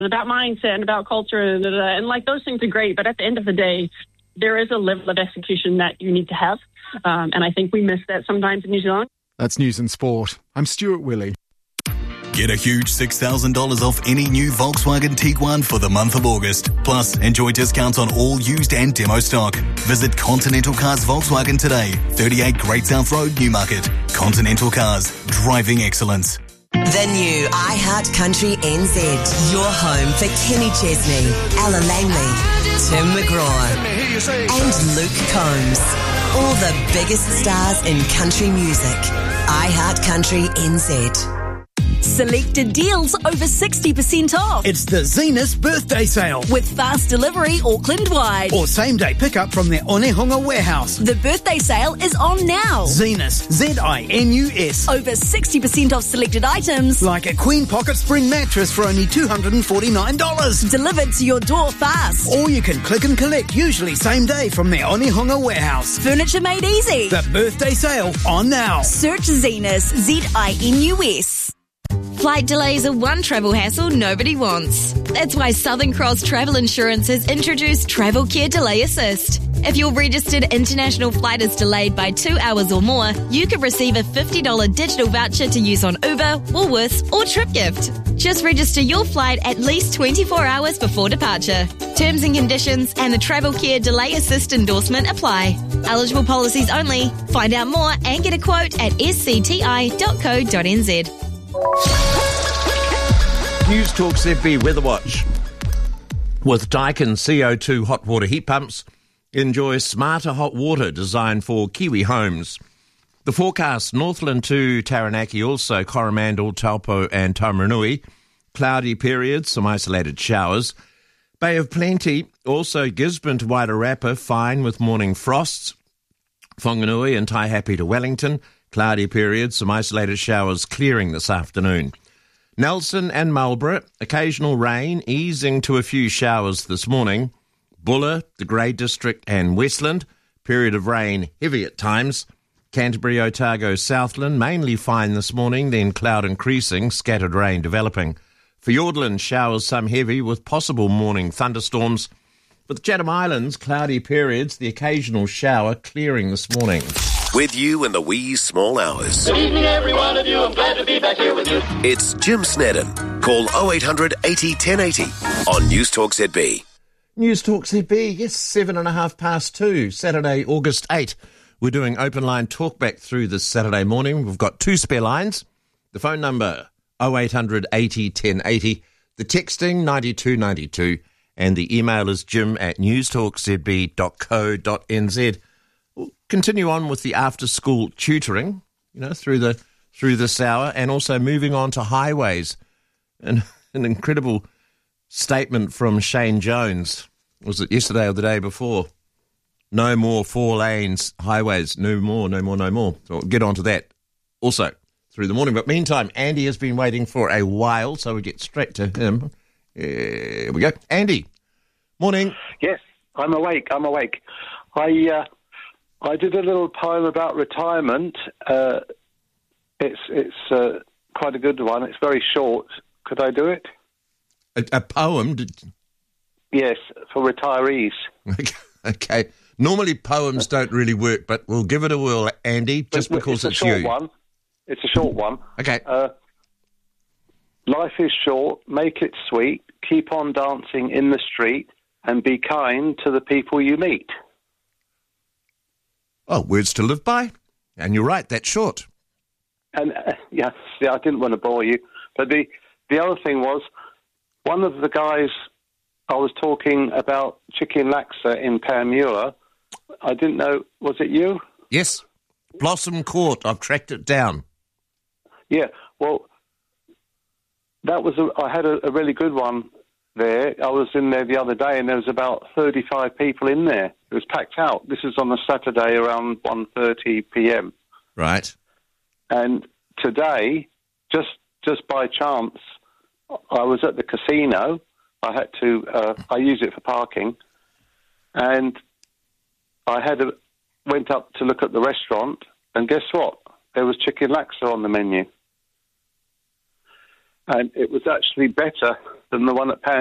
about mindset and about culture and like those things are great. But at the end of the day, there is a level of execution that you need to have. And I think we miss that sometimes in New Zealand. That's News and Sport. I'm Stuart Willey. Get a huge $6,000 off any new Volkswagen Tiguan for the month of August. Plus, enjoy discounts on all used and demo stock. Visit Continental Cars Volkswagen today, 38 Great South Road, Newmarket. Continental Cars, driving excellence. The new iHeart Country NZ. Your home for Kenny Chesney, Ella Langley, Tim McGraw, and Luke Combs. All the biggest stars in country music. iHeart Country NZ. Selected deals over 60% off. It's the Zenus birthday sale. With fast delivery Auckland-wide. Or same-day pickup from their Onehunga warehouse. The birthday sale is on now. Zenus, Z-I-N-U-S. Over 60% off selected items. Like a Queen Pocket Spring mattress for only $249. Delivered to your door fast. Or you can click and collect, usually same day, from their Onehunga warehouse. Furniture made easy. The birthday sale on now. Search Zenus, Z-I-N-U-S. Flight delays are one travel hassle nobody wants. That's why Southern Cross Travel Insurance has introduced Travel Care Delay Assist. If your registered international flight is delayed by 2 hours or more, you could receive a $50 digital voucher to use on Uber, Woolworths or TripGift. Just register your flight at least 24 hours before departure. Terms and conditions and the Travel Care Delay Assist endorsement apply. Eligible policies only. Find out more and get a quote at scti.co.nz. News Talk ZB Weather Watch. With Daikin CO2 hot water heat pumps, enjoy smarter hot water designed for Kiwi homes. The forecast: Northland to Taranaki, also Coromandel, Taupo and Taumarunui. Cloudy periods, some isolated showers. Bay of Plenty, also Gisborne to Wairarapa, fine with morning frosts. Whanganui and Taihape to Wellington, cloudy periods, some isolated showers clearing this afternoon. Nelson and Marlborough, occasional rain, easing to a few showers this morning. Buller, the Grey District and Westland, period of rain heavy at times. Canterbury, Otago, Southland, mainly fine this morning, then cloud increasing, scattered rain developing. Fiordland, showers some heavy with possible morning thunderstorms. For the Chatham Islands, cloudy periods, the occasional shower clearing this morning. With you in the wee small hours. Good evening, every one of you. I'm glad to be back here with you. It's Jim Snedden. Call 0800 80 1080 on News Talk ZB. News Talk ZB, yes, 2:07, Saturday, August 8. We're doing open line talkback through this Saturday morning. We've got two spare lines. The phone number, 0800 80 1080. The texting, 9292. And the email is jim@newstalkzb.co.nz. We'll continue on with the after-school tutoring, through this hour, and also moving on to highways. And an incredible statement from Shane Jones. Was it yesterday or the day before? No more 4 lanes, highways, no more. So we'll get on to that also through the morning. But meantime, Andy has been waiting for a while, so we get straight to him. Here we go. Andy, morning. Yes, I'm awake. I did a little poem about retirement. It's quite a good one. It's very short. Could I do it? A poem? Yes, for retirees. Okay. Normally poems don't really work, but we'll give it a whirl, Andy, just because it's you. It's a short one. Okay. Life is short. Make it sweet. Keep on dancing in the street and be kind to the people you meet. Oh, words to live by. And you're right, that's short. And I didn't want to bore you. But the other thing was, one of the guys I was talking about chicken laksa in Panmure, I didn't know, was it you? Yes. Blossom Court, I've tracked it down. Yeah, well, I had a really good one there. I was in there the other day and there was about 35 people in there. It was packed out. This is on a Saturday around 1:30 p.m. Right. And today, just by chance, I was at the casino. I had to, I use it for parking. And I went up to look at the restaurant and guess what? There was chicken laksa on the menu. And it was actually better than the one at Pan.